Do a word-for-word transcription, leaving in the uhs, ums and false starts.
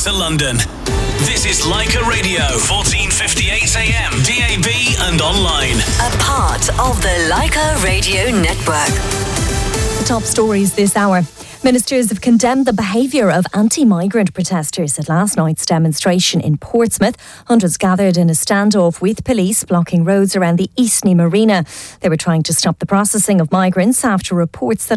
to London. This is Leica Radio, fourteen fifty-eight A M, D A B and online. A part of the Leica Radio Network. The top stories this hour. Ministers have condemned the behaviour of anti-migrant protesters at last night's demonstration in Portsmouth. Hundreds gathered in a standoff with police, blocking roads around the Eastney Marina. They were trying to stop the processing of migrants after reports that